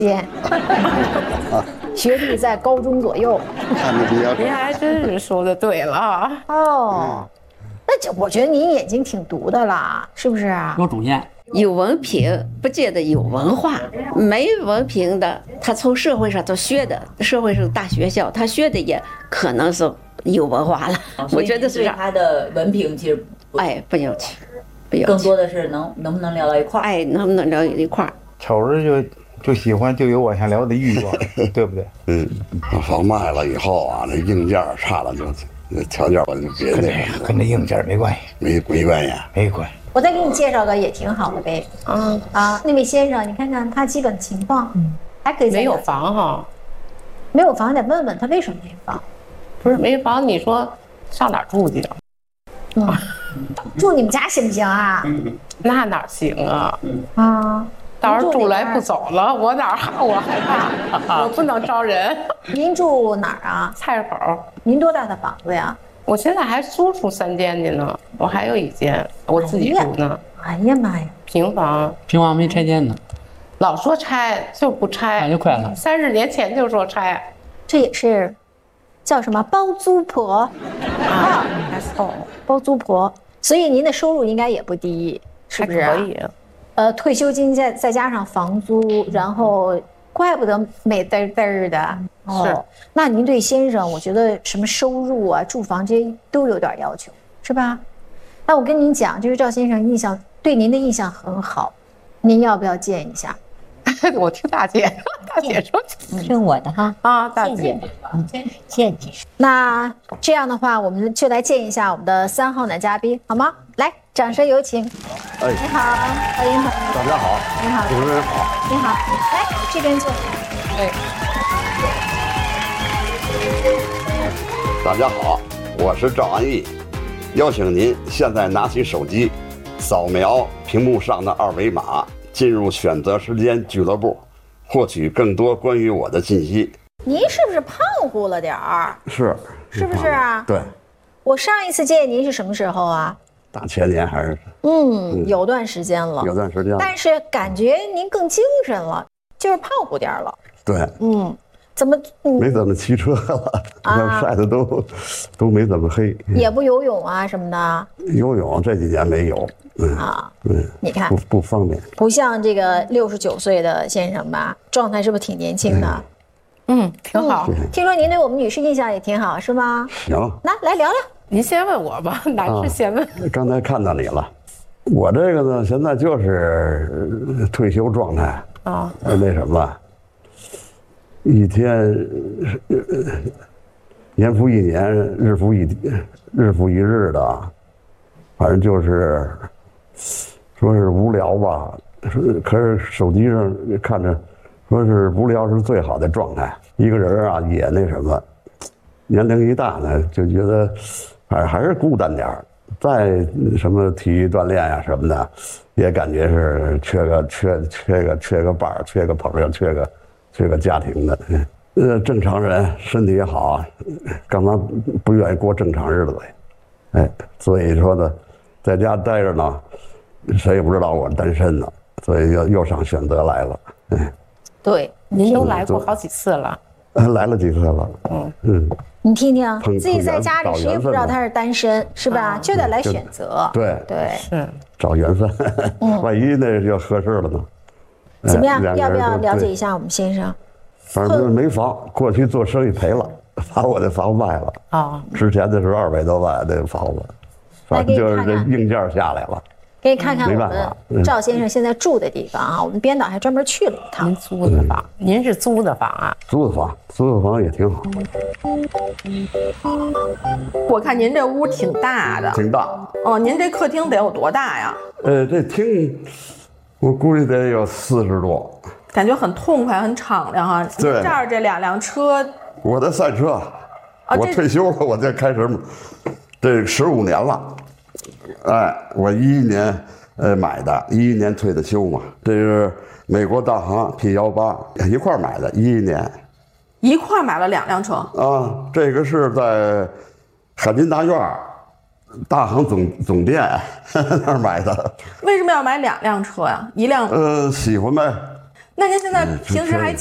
间，学历在高中左右。 看着比较您还真是说的对了啊。 哦，那我觉得您眼睛挺毒的啦，是不是啊？ 有主见。 有文凭不见得有文化，没文凭的，他从社会上头学的，社会上大学校他学的也可能是有文化了。我觉得是对他的文凭其实不要去，不要去， 更多的是能不能聊到一块儿， 能不能聊一块儿。 瞅着就喜欢，就有我想聊的欲望，对不对？ 房卖了以后啊，那硬件差了就，那条件我就别那个， 跟这硬件没关系， 没关系， 没关系。 我再给你介绍个也挺好的呗。那位先生，你看看他基本情况，还可以。 没有房哈， 没有房得问问他为什么没房。 不是没房，你说上哪儿住去啊？ 住你们家行不行啊？ 那哪行啊？到时候住来不走了，我害怕，我不能招人。 您住哪儿啊？ 菜市口。 您多大的房子呀？ 我现在还租出3间去呢，我还有1间我自己住呢。 哎呀妈呀， 平房没拆迁呢， 老说拆就不拆， 那就快了。 30年前就说拆， 这也是叫什么包租婆啊？没错， 包租婆。所以您的收入应该也不低，是不是？ 可以。 退休金再加上房租，然后怪不得美嘚嘚的。 是， 那您对先生，我觉得什么收入啊、住房这些都有点要求，是吧？那我跟您讲，这个赵先生对您的印象很好，您要不要见一下？ 我听大姐说， 听我的哈大姐， 见你。 那这样的话，我们就来见一下我们的3号男嘉宾，好吗？来，掌声有请。你好，欢迎大家好， 你好， 主持人好， 你好，来这边坐。 大家好，我是赵安逸，邀请您现在拿起手机，扫描屏幕上的2维码，进入选择时间俱乐部，获取更多关于我的信息。 您是不是胖乎了点儿？ 是不是啊？ 对。 我上一次见您是什么时候啊？ 大前年还是？ 有段时间了。 有段时间了。 但是感觉您更精神了，就是胖乎点儿了。 对。 怎么没怎么骑车了？晒的都没怎么黑。 也不游泳啊什么的。 游泳这几年没有。你看不方便。 不像这个69岁的先生吧，状态是不是挺年轻的？ 挺好。 听说您对我们女士印象也挺好，是吗？ 行， 那来聊聊。 您先问我吧，男士先问。 刚才看到你了，我这个呢，现在就是退休状态啊，那什么，一天年复一年，日复一日的，反正就是说是无聊吧，可是手机上看着说是无聊是最好的状态。一个人啊也那什么，年龄一大呢就觉得还是孤单点儿，再什么体育锻炼呀什么的，也感觉是缺个伴儿，缺个朋友，缺个家庭的。正常人身体也好，干嘛不愿意过正常日子呀？所以说呢，在家待着呢，谁也不知道我单身呢，所以又上选择来了。 对， 您都来过好几次了。 来了几次了。 你听听，自己在家里谁也不知道他是单身，是吧？就得来选择。 对， 是找缘分。万一那就合适了呢？ 怎么样？要不要了解一下我们先生？ 反正就是没房，过去做生意赔了，把我的房卖了。之前的时候200多万那个房子，反正就是这硬件下来了。 给你看看我们赵先生现在住的地方啊，我们编导还专门去了一趟。 您租的房？您是租的房啊？ 租的房也挺好。 我看您这屋挺大的。 挺大。 您这客厅得有多大呀？ 这厅我估计得有40多。 感觉很痛快，很敞亮哈。 对。 这儿这2辆车。 我的赛车。我退休了，我就开始，这15年了。我11年买的，11年退的休嘛。这是美国大行 P18一块买的，11年。 一块买了2辆车这个是在海滨大院大行总店那儿买的。 为什么要买2辆车呀？一辆喜欢呗。 那您现在平时还